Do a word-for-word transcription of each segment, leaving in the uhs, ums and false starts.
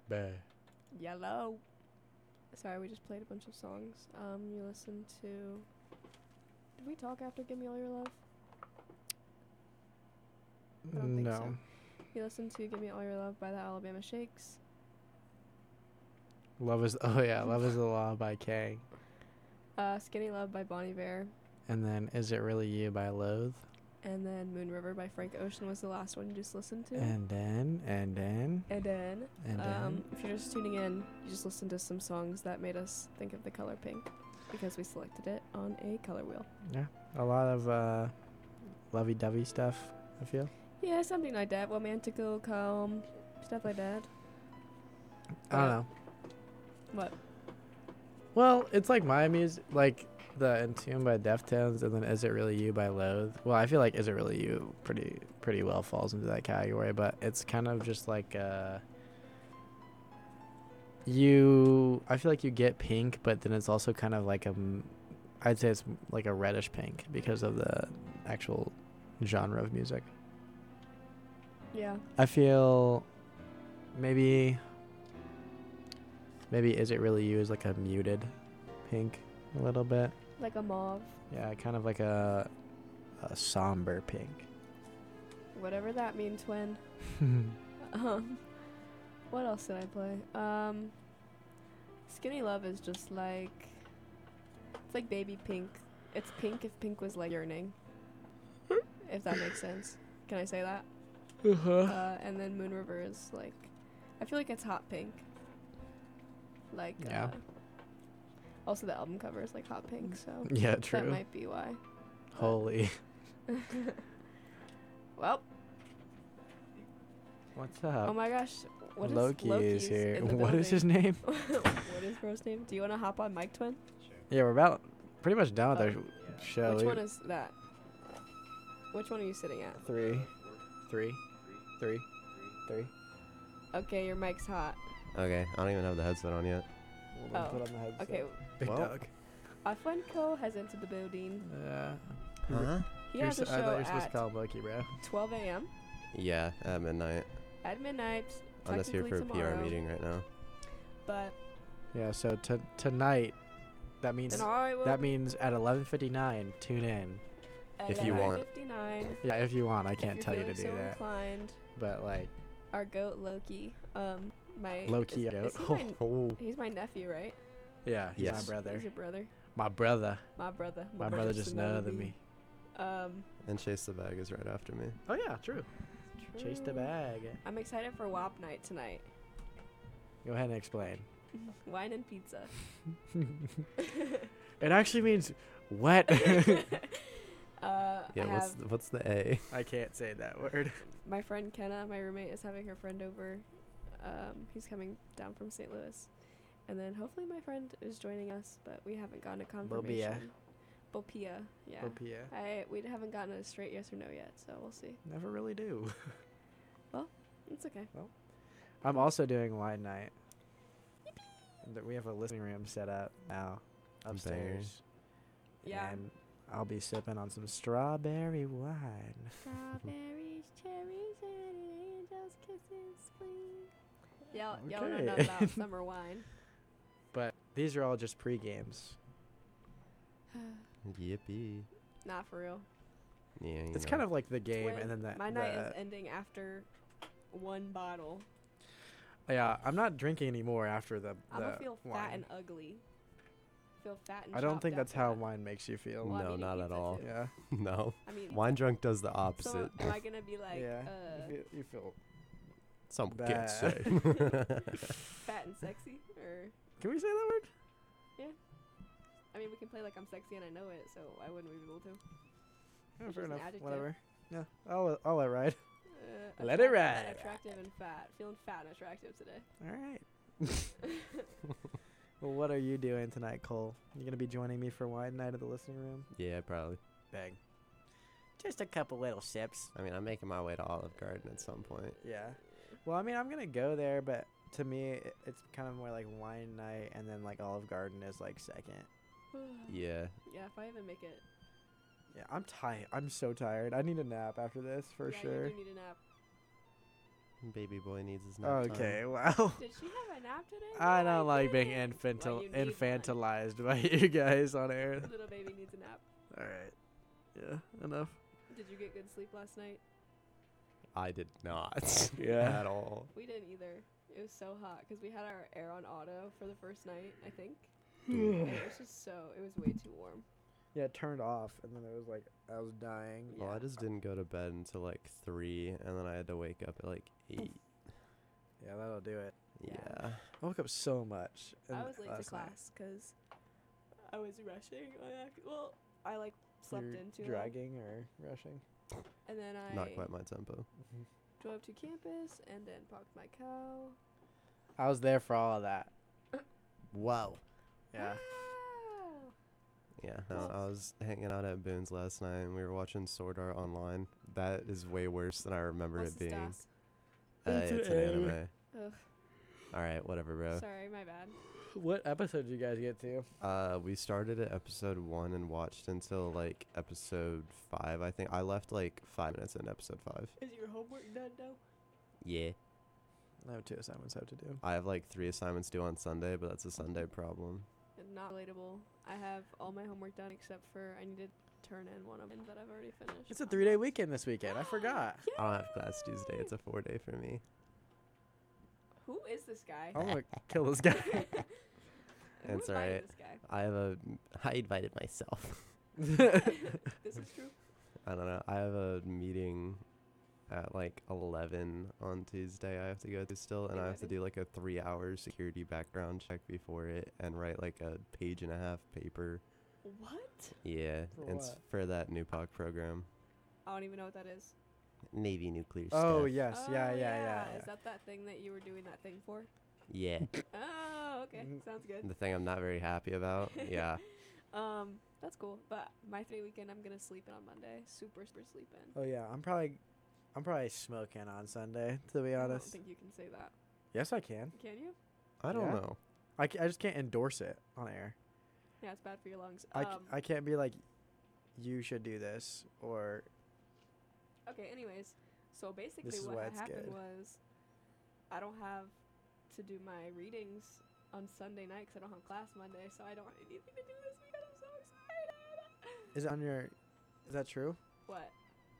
Bah. Yellow. Sorry, we just played a bunch of songs. Um, you listened to. Did we talk after "Give Me All Your Love"? I don't think No. so. You listened to "Give Me All Your Love" by the Alabama Shakes. Love is oh yeah, Love is the Law by Kay. Uh, "Skinny Love" by Bon Iver. And then Is It Really You by Loathe. And then "Moon River" by Frank Ocean was the last one you just listened to. And then and then And then, and um, then if you're just tuning in, you just listened to some songs that made us think of the color pink because we selected it on a color wheel. yeah, a lot of uh lovey-dovey stuff, I feel. Yeah, something like that. Romantical, calm, stuff like that. I don't know. What? Well, it's like my music, like the Entombed by Deftones, and then Is It Really You by Loathe. Well, I feel like Is It Really You pretty pretty well falls into that category, but it's kind of just like uh you. I feel like you get pink, but then it's also kind of like a, m- I'd say it's like a reddish pink because of the actual genre of music. Yeah. I feel maybe maybe Is It Really You is like a muted pink a little bit. Like a mauve. Yeah, kind of like a a somber pink. Whatever that means, when. Um, what else did I play? Um, Skinny Love is just like, it's like baby pink. It's pink if pink was like yearning. If that makes sense. Can I say that? Uh-huh. Uh, and then Moon River is like, I feel like it's hot pink. Like, Yeah. uh, also the album cover is like hot pink, so Yeah, that true. might be why. Holy. Well, What's up? oh my gosh, what is Loki Loki's is here. in the What is his name? What is bro's name? Do you want to hop on Mike Twin? Yeah, we're about pretty much done with our Oh, show. Which We- one is that? Which one are you sitting at? Three. Three. Three. Three. Okay, your mic's hot. Okay, I don't even have the headset on yet. Well, then Oh, put on the headset. Okay, Big Well. dog. Afwenko has entered the building. Yeah. Huh? He You're has a s- I thought show you were supposed to at call him Loki, bro. twelve a.m. Yeah, at midnight. at midnight. I'm just here for a technically P R tomorrow, meeting right now. But Yeah, so t- tonight, that means tonight will that means at eleven fifty-nine, tune in. if you want. fifty-nine. Yeah, if you want. I If can't you're tell you to feeling do so that. Inclined, But like our goat Loki. Um, my Loki is, goat. is he my, Oh. he's my nephew, right? Yeah, he's Yes. my brother. He's your brother. My brother. My brother. My brother just know than me. Um, And Chase the Bag is right after me. Oh yeah, true. Chase the true. bag. I'm excited for W A P night tonight. Go ahead and explain. Wine and pizza. It actually means wet. uh, Yeah, I what's have the, what's the A? I can't say that word. my friend Kenna, my roommate, is having her friend over. Um, he's coming down from Saint Louis, and then hopefully my friend is joining us, but we haven't gotten a confirmation. Bopia, yeah. Bopia. I we haven't gotten a straight yes or no yet, so we'll see. Never really do. It's okay. I'm also doing wine night. And th- we have a listening room set up now upstairs. Yeah. And I'll be sipping on some strawberry wine. Strawberries, cherries, and angels kissing spring. Y'all, y'all don't know Okay. about summer wine. But these are all just pre-games. Yippee. Not for real. Yeah, you It's know. kind of like the game, Twin, and then that. my night is ending after one bottle. Yeah, I'm not drinking anymore after the. I'm the gonna feel wine. fat and ugly. Feel fat and. I don't chopped think that's after how that. wine makes you feel. Well, I'm No, eating not at pizza all. too. Yeah. No. I mean, Wine drunk does the so opposite. am I gonna be like yeah. uh, you, feel, you feel. Some bad. can't say. fat and sexy, or Can we say that word? I mean, we can play like I'm sexy and I know it, so why wouldn't we be able to? Yeah, It's fair just an enough. adjective. Whatever. Yeah, I'll let- I'll let it ride. Uh, Let it attract- ride. Attractive and fat. Feeling fat and attractive today. All right. Well, what are you doing tonight, Cole? You gonna be joining me for wine night at the listening room? Yeah, probably. Bang. Just a couple little sips. I mean, I'm making my way to Olive Garden at some point. Yeah. Well, I mean, I'm gonna go there, but to me, i- it's kind of more like wine night, and then like Olive Garden is like second. Yeah. Yeah, if I even make it. Yeah, I'm tired. I'm so tired. I need a nap after this for yeah, sure. You do need a nap. Baby boy needs his nap time. Okay, wow. Did she have a nap today? I No, don't like being didn't. infantil- Well, you need one. infantilized by you guys on air. Little baby needs a nap. All right. Yeah, enough. Did you get good sleep last night? I did not. Yeah. At all. We didn't either. It was so hot because we had our air on auto for the first night, I think. yeah, And it was just so, it was way too warm. it turned off, and then it was like I was dying. Well, I Yeah. just didn't go to bed until like three, and then I had to wake up at like eight. Yeah, that'll do it. Yeah. Yeah. I woke up so much. I in- was late to last night. class because I was rushing. I ac- well, I like slept You're in too long. dragging or rushing. And then I Not quite my tempo. drove to campus and then parked my cow. I was there for all of that. Wow. Yeah. Wow. Yeah, no, I was hanging out at Boone's last night, and we were watching Sword Art Online. That is way worse than I remember What's it the being. stats? Uh, It's it's an an anime. anime. Ugh. All right, whatever, bro. Sorry, my bad. What episode did you guys get to? Uh, we started at episode one and watched until like episode five. I think I left like five minutes in episode five. Is your homework done now? Yeah. I have two assignments I have to do. I have like three assignments due on Sunday, but that's a Sunday problem. Not relatable. I have all my homework done except for I need to turn in one of them that I've already finished. It's a three day weekend this weekend. I forgot. I don't have class Tuesday. It's a four day for me. Who is this guy? I'm gonna kill this guy. Who It's invited alright. This guy? I have a. I invited myself. This is true. I don't know. I have a meeting at like eleven on Tuesday. I have to go to still, and I have to Eleven? do like a three-hour security background check before it, and write like a page and a half paper. What? Yeah, For it's what? for that N U P O C program, I don't even know what that is. Navy nuclear Oh stuff. yes, Oh, yeah, yeah, yeah. Is yeah. that that thing that you were doing that thing for? Yeah, Oh, okay. Mm. Sounds good. the thing I'm not very happy about. Yeah, Um, that's cool. But my three weekend, I'm gonna sleep in on Monday. Super, super sleep in. Oh yeah, I'm probably, I'm probably smoking on Sunday. To be I don't honest. think you can say that. Yes, I can. Can you? I don't Yeah. know. I, ca- I just can't endorse it on air. Yeah, it's bad for your lungs. I, c- Um, I can't be like, you should do this or okay. Anyways, so basically, This is what why had it's happened good. was, I don't have to do my readings on Sunday night because I don't have class Monday, so I don't have anything to do this weekend. I'm so excited. is it on your? Is that true? What?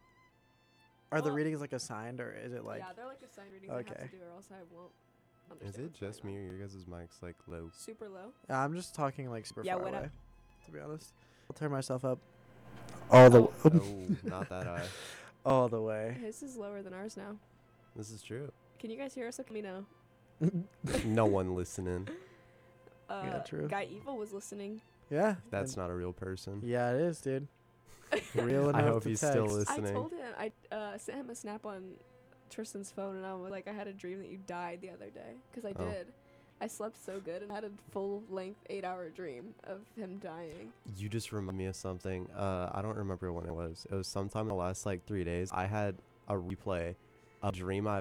Are the Well- readings like assigned or is it like? yeah, they're like assigned readings I have Okay. to do, or else I won't. Is understand it what's going just me on. or your guys' mics like low? Super low. Yeah, I'm just talking like super Yeah, far what up? away. To be honest, I'll turn myself up all the Oh, not that high. all the way. His is lower than ours now. This is true. Can you guys hear us? Let me know. No one listening. Uh, Yeah, true. Guy Evil was listening. Yeah, That's and- not a real person. Yeah, it is, dude. Real enough I hope to he's still text. listening. I told him I uh, sent him a snap on Tristan's phone, and I was like, I had a dream that you died the other day, because I Oh. did. I slept so good and had a full length eight hour dream of him dying. You just remind me of something. Uh, I don't remember when it was. It was sometime in the last like three days. I had a replay, a dream I